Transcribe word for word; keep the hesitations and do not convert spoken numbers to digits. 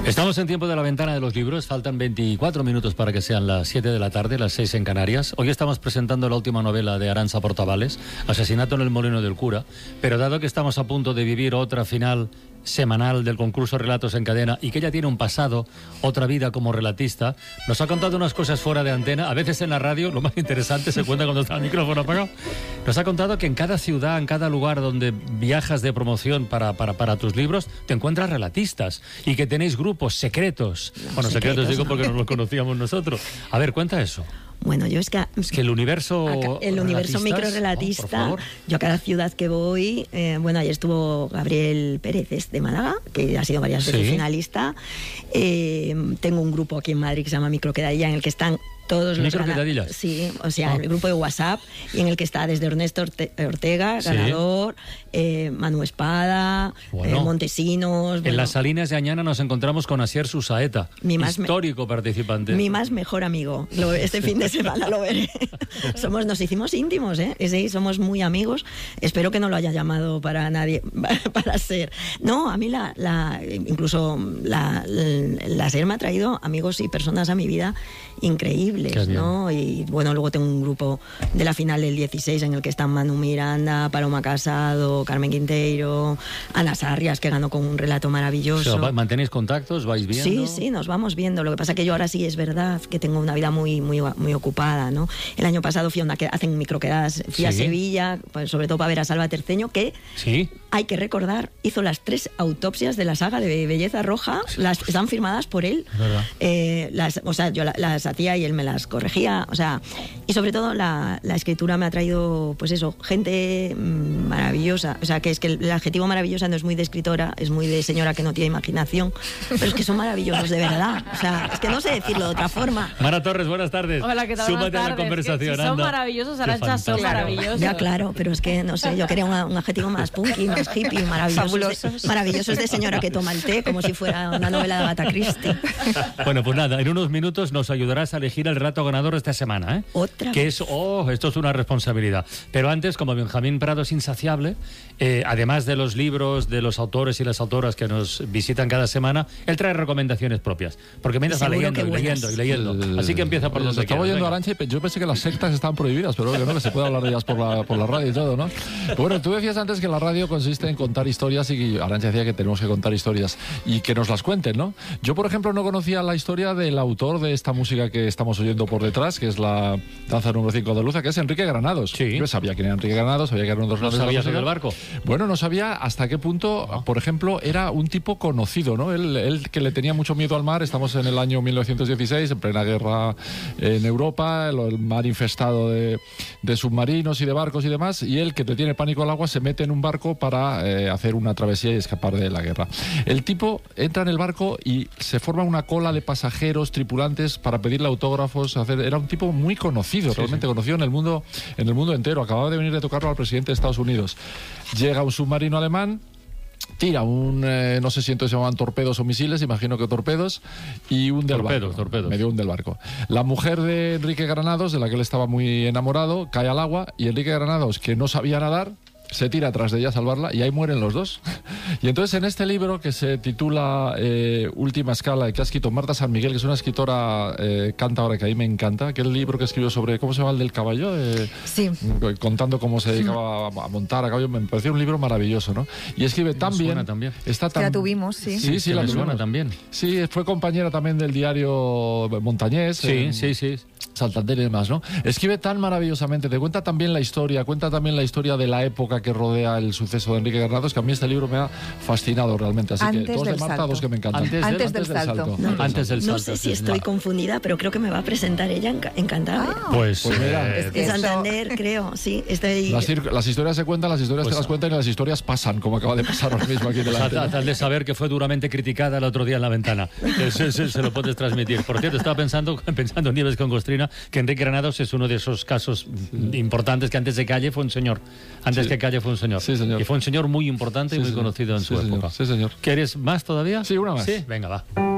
Estamos en tiempo de la ventana de los libros, faltan veinticuatro minutos para que sean las siete de la tarde, las seis en Canarias. Hoy estamos presentando la última novela de Arantxa Portavales, Asesinato en el Molino del Cura, pero dado que estamos a punto de vivir otra final semanal del concurso Relatos en Cadena y que ella tiene un pasado, otra vida como relatista, nos ha contado unas cosas fuera de antena, a veces en la radio, lo más interesante se cuenta cuando está el micrófono apagado. Nos ha contado que en cada ciudad, en cada lugar donde viajas de promoción para, para, para tus libros, te encuentras relatistas y que tenéis grupos secretos. No, bueno, secretos, secretos digo porque no los conocíamos nosotros. A ver, cuenta eso. Bueno, yo es que... Es que el universo... Acá, el universo microrelatista, oh, yo a cada ciudad que voy... Eh, bueno, ayer estuvo Gabriel Pérez de Málaga, que ha sido varias veces ¿Sí? finalista. Eh, tengo un grupo aquí en Madrid que se llama Microquedadilla, en el que están todos los ganadores. Sí, o sea, ah. el grupo de WhatsApp, y en el que está desde Ernesto Orte Ortega, ganador, sí. eh, Manu Espada, bueno. eh, Montesinos... En bueno. las Salinas de Añana nos encontramos con Asier Susaeta, mi más histórico participante. Mi más mejor amigo. Lo, este fin de semana lo veré. somos, nos hicimos íntimos, ¿eh? Sí, somos muy amigos. Espero que no lo haya llamado para nadie, para ser... No, a mí la, la incluso la, la, la SER me ha traído amigos y personas a mi vida increíbles, ¿no? Y bueno, luego tengo un grupo de la final del dieciséis en el que están Manu Miranda, Paloma Casado, Carmen Quinteiro, Ana Sarrias, que ganó con un relato maravilloso. O sea, ¿mantenéis contactos? ¿Vais viendo? Sí, sí, nos vamos viendo. Lo que pasa es que yo ahora sí es verdad que tengo una vida muy, muy, muy ocupada, ¿no? El año pasado fui a una que hacen microquedadas, fui ¿Sí? a Sevilla, pues, sobre todo para ver a Salva Terceño, que ¿Sí? hay que recordar, hizo las tres autopsias de la saga de Belleza Roja, las están firmadas por él. Eh, las, o sea, yo las, las hacía y él me las corregía, o sea, y sobre todo la, la escritura me ha traído, pues eso, gente mmm, maravillosa, o sea, que es que el, el adjetivo maravillosa no es muy de escritora, es muy de señora que no tiene imaginación, pero es que son maravillosos de verdad, o sea, es que no sé decirlo de otra forma. Mara Torres, buenas tardes. Hola, ¿qué tal? Súmate buenas a la conversación. Si son maravillosos, Arantxa, son maravillosos. Ya, claro, pero es que, no sé, yo quería una, un adjetivo más punky, más hippie, maravillosos. De, maravillosos de señora que toma el té, como si fuera una novela de Agatha Christie. Bueno, pues nada, en unos minutos nos ayudarás a elegir el relato ganador esta semana, ¿eh? Otra que vez. es, oh, esto es una responsabilidad. Pero antes, como Benjamín Prado es insaciable, eh, además de los libros de los autores y las autoras que nos visitan cada semana, él trae recomendaciones propias. Porque mientras va leyendo y leyendo y leyendo. El, Así que empieza por donde Estaba oyendo a Arantxa y yo pensé que las sectas estaban prohibidas, pero que no, que se puede hablar de ellas por la, por la radio y todo, ¿no? Pero bueno, tú decías antes que la radio consiste en contar historias y Arantxa decía que tenemos que contar historias y que nos las cuenten, ¿no? Yo, por ejemplo, no conocía la historia del autor de esta música que estamos oyendo por detrás, que es la danza número cinco de Luza, que es Enrique Granados. Sí. Yo sabía quién era Enrique Granados, sabía que era uno de los grandes. ¿No sabías del barco? Bueno, no sabía hasta qué punto, oh. por ejemplo, era un tipo conocido, ¿no? Él, él que le tenía mucho miedo al mar. Estamos en el año mil novecientos dieciséis, en plena guerra en Europa, el, el mar infestado de, de submarinos y de barcos y demás, y él, que le tiene pánico al agua, se mete en un barco para eh, hacer una travesía y escapar de la guerra. El tipo entra en el barco y se forma una cola de pasajeros, tripulantes, para pedirle autógrafos. Hacer... Era un tipo muy conocido, sí, realmente sí. conocido en el mundo, en el mundo entero. Acababa de venir de tocarlo al presidente de Estados Unidos. Llega un submarino alemán, tira un, eh, no sé si entonces se llamaban torpedos o misiles, imagino que torpedos, y hunde el barco. Torpedos. Medio hunde el barco. La mujer de Enrique Granados, de la que él estaba muy enamorado, cae al agua, y Enrique Granados, que no sabía nadar, se tira atrás de ella a salvarla y ahí mueren los dos. Y entonces en este libro que se titula eh, Última Escala, que ha escrito Marta San Miguel, que es una escritora eh, cántabra que a mí me encanta, aquel libro que escribió sobre, ¿cómo se llama el del caballo? Eh, sí. Contando cómo se dedicaba a, a montar a caballo, me pareció un libro maravilloso, ¿no? Y escribe tan bien, también. Está tan... La tuvimos, sí. Sí, sí, sí la suena también. Sí, fue compañera también del diario Montañés. Sí, en... sí, sí. Santander y demás, ¿no? Escribe tan maravillosamente, te cuenta también la historia, cuenta también la historia de la época que rodea el suceso de Enrique Granados, que a mí este libro me ha fascinado realmente. Así antes que dos de Marta, salto. dos que me encantan. Antes, antes, del, del, antes del salto. salto. No, antes del salto. No sé si estoy confundida, pero creo que me va a presentar ella en, en Cantabria. Ah, pues, pues mira, eh, es que en Santander, creo, sí. Estoy... Las, las historias se cuentan, las historias pues, te las cuentan y las historias pasan, como acaba de pasar ahora mismo aquí delante. Tal, tal de saber que fue duramente criticada el otro día en la ventana. Se, se, se lo puedes transmitir. Por cierto, estaba pensando, pensando en Nieves con Gostrina, que Enrique Granados es uno de esos casos sí. importantes, que antes de Calle fue un señor. Antes sí. que Calle fue un señor. Sí, señor. Y fue un señor muy importante sí, y muy señor. conocido en sí, su señor. época. Sí, señor. ¿Quieres más todavía? Sí, una más. Sí, venga, va.